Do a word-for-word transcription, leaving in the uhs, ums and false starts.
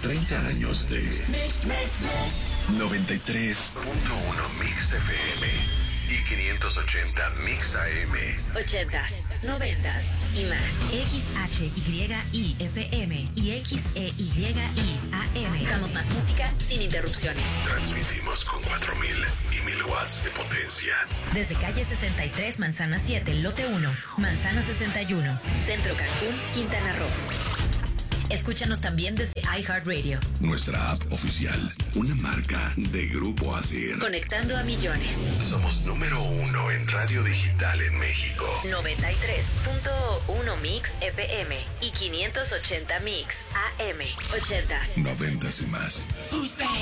treinta años de Mix, Mix, Mix. noventa y tres punto uno Mix F M y quinientos ochenta Mix A M. ochentas, noventas y más. X H Y I F M y X E Y I A M. Damos más música sin interrupciones. Transmitimos con cuatro mil y mil watts de potencia. Desde calle sesenta y tres, Manzana siete, lote uno, Manzana sesenta y uno. Centro Cancún, Quintana Roo. Escúchanos también desde iHeartRadio. Nuestra app oficial, una marca de Grupo Asir. Conectando a millones. Somos número uno en radio digital en México. noventa y tres punto uno Mix F M y quinientos ochenta Mix A M. ochentas. Noventas y más.